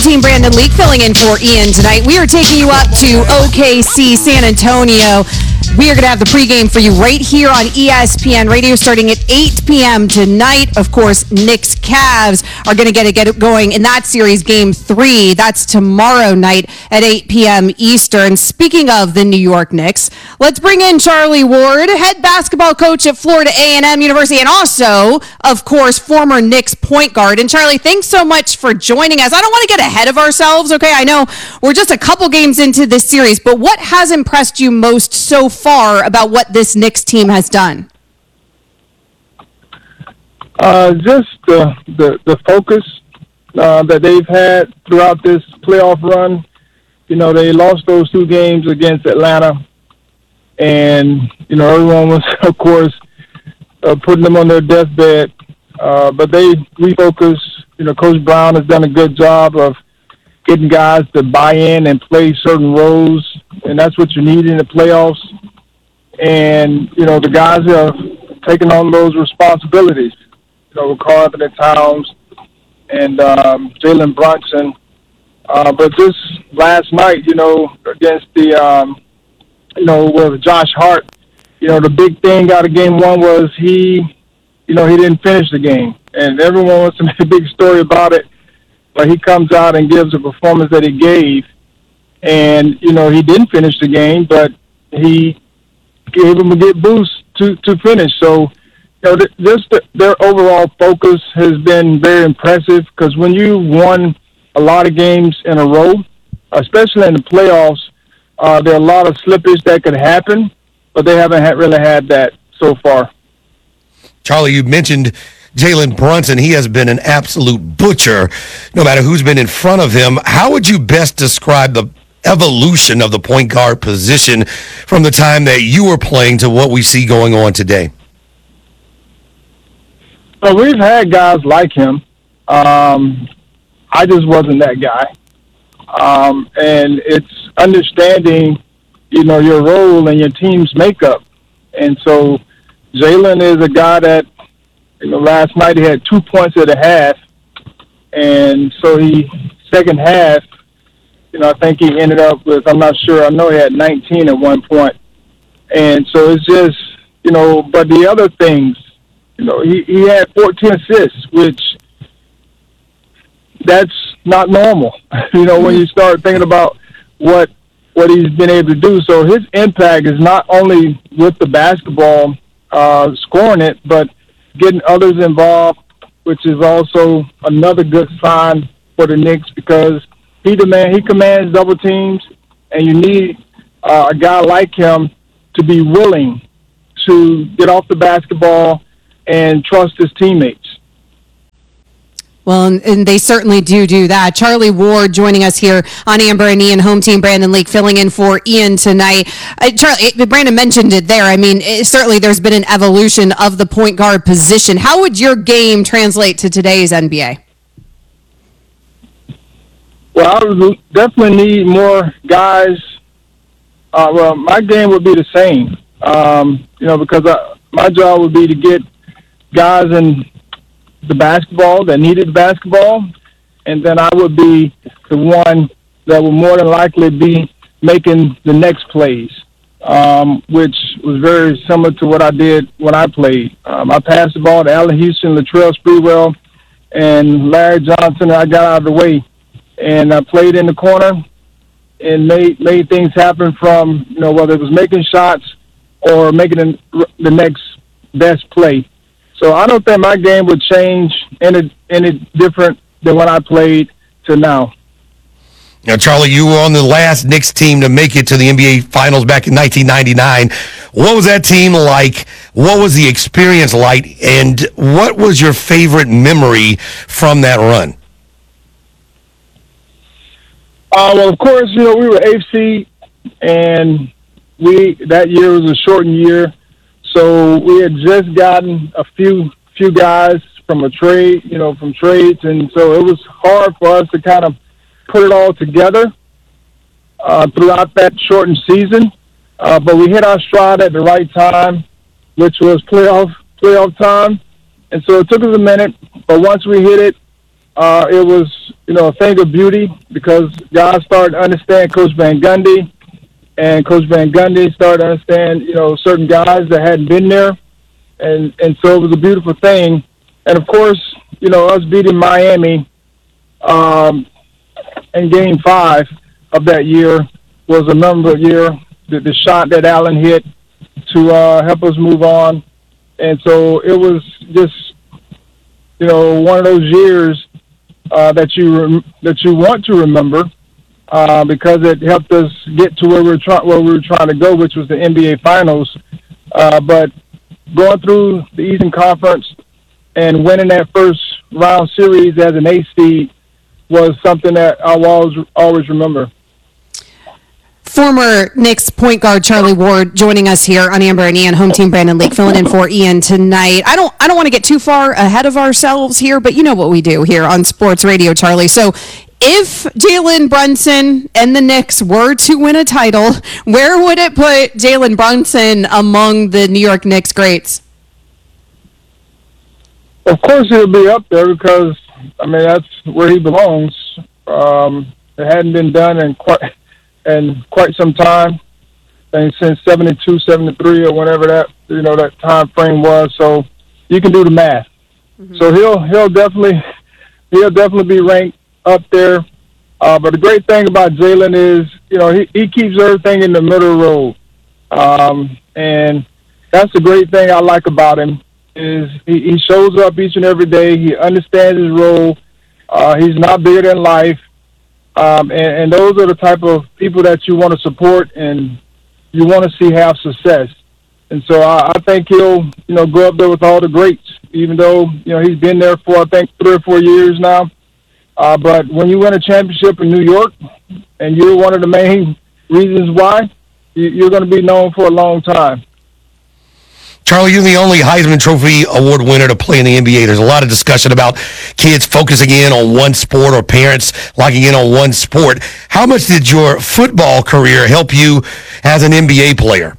team Brandon Leak filling in for Ian tonight. We are taking you up to OKC San Antonio. We are going to have the pregame for you right here on ESPN Radio starting at 8 p.m. tonight. Of course, Knicks Cavs are going to get it going in that series, Game 3. That's tomorrow night at 8 p.m. Eastern. Speaking of the New York Knicks, let's bring in Charlie Ward, head basketball coach at Florida A&M University, and also, of course, former Knicks point guard. And Charlie, thanks so much for joining us. I don't want to get ahead of ourselves, okay? I know we're just a couple games into this series, but what has impressed you most so far about what this Knicks team has done? Just the focus that they've had throughout this playoff run. You know, they lost those 2 games against Atlanta, and, you know, everyone was, of course, putting them on their deathbed. But they refocus. You know, Coach Brown has done a good job of getting guys to buy in and play certain roles, and that's what you need in the playoffs. And, you know, the guys have taken on those responsibilities. You know, with Carlton Towns and Jalen Brunson. But just last night, you know, against the, you know, with Josh Hart, you know, the big thing out of Game 1 was he didn't finish the game. And everyone wants to make a big story about it. But he comes out and gives the performance that he gave. And, you know, he didn't finish the game, but he gave him a good boost to finish. So, you know, their overall focus has been very impressive because when you won a lot of games in a row, especially in the playoffs, there are a lot of slippage that could happen, but they haven't really had that so far. Charlie, you mentioned Jalen Brunson. He has been an absolute butcher no matter who's been in front of him. How would you best describe the evolution of the point guard position from the time that you were playing to what we see going on today? Well, we've had guys like him. I just wasn't that guy. And it's understanding, you know, your role and your team's makeup. And so Jalen is a guy that, you know, last night he had 2 points at a half. And so second half, you know, I think he ended up with, I'm not sure, I know he had 19 at one point. And so it's just, you know, but the other things, you know, he had 14 assists, which that's not normal, you know, when you start thinking about what he's been able to do. So his impact is not only with the basketball, scoring it, but getting others involved, which is also another good sign for the Knicks because he commands double teams, and you need a guy like him to be willing to get off the basketball and trust his teammates. Well, and they certainly do that. Charlie Ward joining us here on Amber and Ian, home team Brandon Leak filling in for Ian tonight. Charlie, Brandon mentioned it there. I mean, certainly there's been an evolution of the point guard position. How would your game translate to today's NBA? Well, I would definitely need more guys. Well, my game would be the same, you know, because my job would be to get guys in the basketball that needed the basketball, and then I would be the one that would more than likely be making the next plays, which was very similar to what I did when I played. I passed the ball to Allen Houston, Latrell Sprewell, and Larry Johnson. I got out of the way, and I played in the corner and made things happen from, you know, whether it was making shots or making the next best play. So I don't think my game would change any different than when I played to now. Now, Charlie, you were on the last Knicks team to make it to the NBA Finals back in 1999. What was that team like? What was the experience like? And what was your favorite memory from that run? Well, of course, you know, we were AFC, and that year was a shortened year. So we had just gotten a few guys from trades, and so it was hard for us to kind of put it all together throughout that shortened season. But we hit our stride at the right time, which was playoff time. And so it took us a minute, but once we hit it, it was, a thing of beauty because guys started to understand Coach Van Gundy, and Coach Van Gundy started to understand, certain guys that hadn't been there. And so it was a beautiful thing. And, of course, us beating Miami in Game 5 of that year was a memorable year. The shot that Allen hit to help us move on. And so it was just, one of those years that you want to remember because it helped us get to where we were trying to go, which was the NBA Finals. But going through the Eastern Conference and winning that first round series as an 8 seed was something that I will always remember. Former Knicks point guard Charlie Ward joining us here on Amber and Ian, home team Brandon Leake filling in for Ian tonight. I don't want to get too far ahead of ourselves here, but you know what we do here on Sports Radio, Charlie. So if Jalen Brunson and the Knicks were to win a title, where would it put Jalen Brunson among the New York Knicks greats? Of course he'll be up there because, that's where he belongs. It hadn't been done in quite some time, and since 72, 73, or whenever that time frame was. So you can do the math. Mm-hmm. So he'll definitely be ranked up there. But the great thing about Jalen is, he keeps everything in the middle road. And that's the great thing I like about him is he shows up each and every day. He understands his role. He's not bigger than life. And those are the type of people that you want to support and you want to see have success. And so I think he'll, go up there with all the greats, even though, he's been there for, I think, 3 or 4 years now. But when you win a championship in New York and you're one of the main reasons why, you're going to be known for a long time. Charlie, you're the only Heisman Trophy Award winner to play in the NBA. There's a lot of discussion about kids focusing in on one sport or parents locking in on one sport. How much did your football career help you as an NBA player?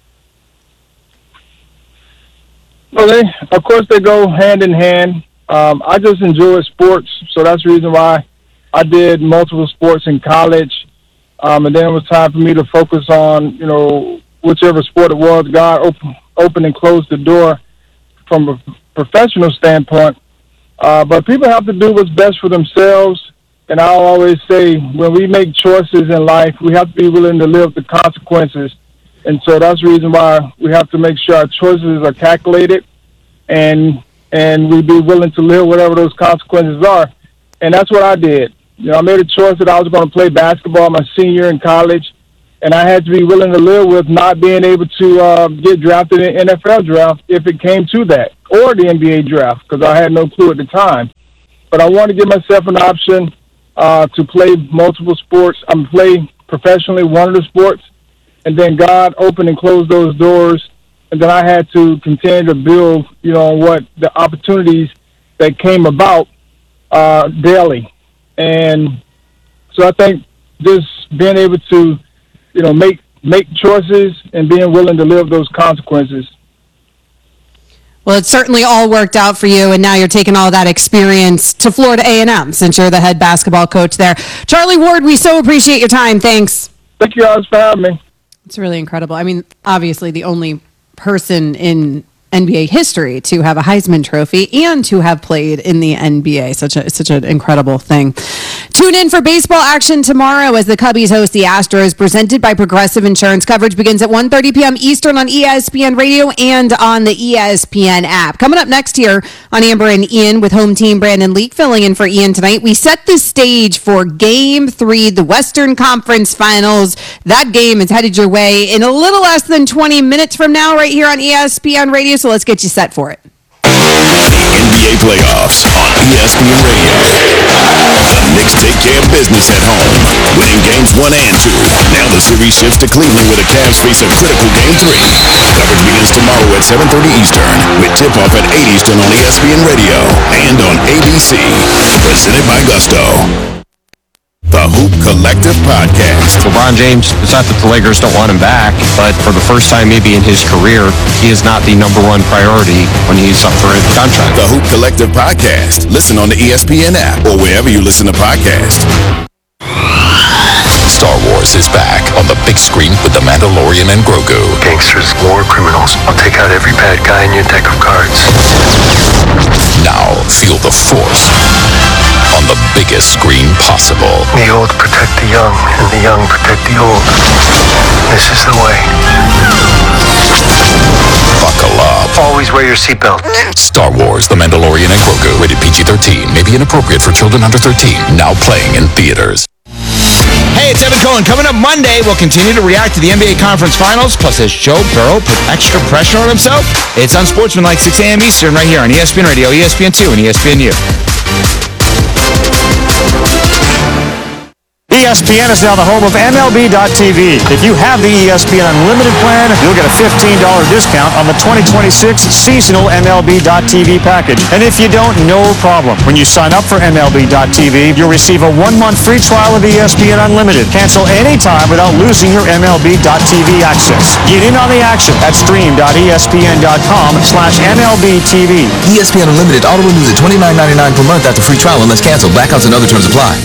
Well, of course, they go hand in hand. I just enjoy sports, so that's the reason why I did multiple sports in college. And then it was time for me to focus on, whichever sport it was. God opened and closed the door from a professional standpoint. But people have to do what's best for themselves. And I'll always say, when we make choices in life, we have to be willing to live the consequences. And so that's the reason why we have to make sure our choices are calculated and we be willing to live whatever those consequences are. And that's what I did. I made a choice that I was going to play basketball my senior in college, and I had to be willing to live with not being able to get drafted in the NFL draft if it came to that, or the NBA draft, because I had no clue at the time. But I wanted to give myself an option to play multiple sports. Play professionally one of the sports, and then God opened and closed those doors, and then I had to continue to build, on what the opportunities that came about daily. And so I think just being able to, make choices and being willing to live those consequences. Well, it certainly all worked out for you, and now you're taking all that experience to Florida A&M since you're the head basketball coach there. Charlie Ward, we so appreciate your time. Thanks. Thank you guys for having me. It's really incredible. Obviously the only person in NBA history to have a Heisman Trophy and to have played in the NBA. Such an incredible thing. Tune in for baseball action tomorrow as the Cubbies host the Astros, presented by Progressive Insurance. Coverage begins at 1:30 p.m. Eastern on ESPN Radio and on the ESPN app. Coming up next here on Amber and Ian with home team Brandon Leake filling in for Ian tonight, we set the stage for Game 3, the Western Conference Finals. That game is headed your way in a little less than 20 minutes from now right here on ESPN Radio, so let's get you set for it. NBA playoffs on ESPN Radio. The Knicks take care of business at home, winning games 1 and 2. Now the series shifts to Cleveland where the Cavs face a critical Game 3. Coverage begins tomorrow at 7:30 Eastern with tip-off at 8 Eastern on ESPN Radio and on ABC. Presented by Gusto. The Hoop Collective Podcast. LeBron James, it's not that the Lakers don't want him back, but for the first time maybe in his career, he is not the number one priority when he's up for a contract. The Hoop Collective Podcast. Listen on the ESPN app or wherever you listen to podcasts. Star Wars is back on the big screen with The Mandalorian and Grogu. Gangsters, war criminals. I'll take out every bad guy in your deck of cards. Now feel the Force on the biggest screen possible. The old protect the young, and the young protect the old. This is the way. Buckle up. Always wear your seatbelt. Star Wars, The Mandalorian and Grogu. Rated PG-13. May be inappropriate for children under 13. Now playing in theaters. Hey, it's Evan Cohen. Coming up Monday, we'll continue to react to the NBA Conference Finals. Plus, has Joe Burrow put extra pressure on himself? It's Unsportsmanlike, 6 a.m. Eastern, right here on ESPN Radio, ESPN2, and ESPNU. ESPN is now the home of MLB.tv. If you have the ESPN Unlimited plan, you'll get a $15 discount on the 2026 seasonal MLB.tv package. And if you don't, no problem. When you sign up for MLB.tv, you'll receive a 1-month free trial of ESPN Unlimited. Cancel anytime without losing your MLB.tv access. Get in on the action at stream.espn.com/MLBTV. ESPN Unlimited auto renews at $29.99 per month after free trial unless canceled. Blackouts and other terms apply.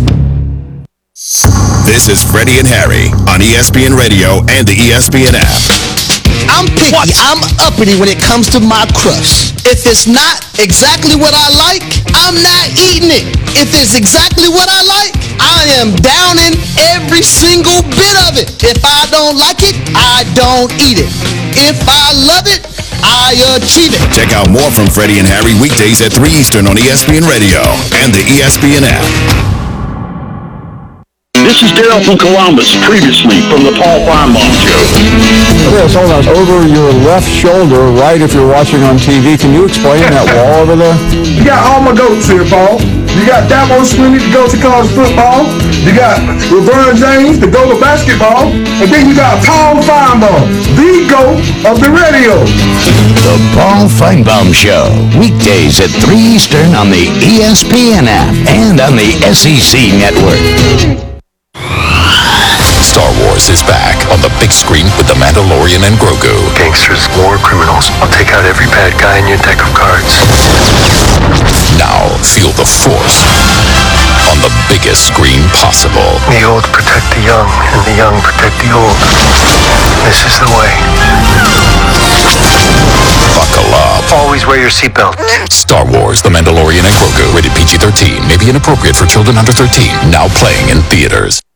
This is Freddie and Harry on ESPN Radio and the ESPN app. I'm picky. I'm uppity when it comes to my crust. If it's not exactly what I like, I'm not eating it. If it's exactly what I like, I am downing every single bit of it. If I don't like it, I don't eat it. If I love it, I achieve it. Check out more from Freddie and Harry weekdays at 3 Eastern on ESPN Radio and the ESPN app. This is Daryl from Columbus, previously from the Paul Feinbaum Show. Chris, hold on. Over your left shoulder, right if you're watching on TV, can you explain that wall over there? You got all my goats here, Paul. You got Dabo Swinney, the GOAT of college football. You got LeBron James, the GOAT of basketball. And then you got Paul Feinbaum, the GOAT of the radio. The Paul Feinbaum Show, weekdays at 3 Eastern on the ESPN app and on the SEC Network. Star Wars is back on the big screen with The Mandalorian and Grogu. Gangsters, war criminals. I'll take out every bad guy in your deck of cards. Now feel the Force on the biggest screen possible. The old protect the young, and the young protect the old. This is the way. Buckle up. Always wear your seatbelt. Star Wars, The Mandalorian and Grogu. Rated PG-13. May be inappropriate for children under 13. Now playing in theaters.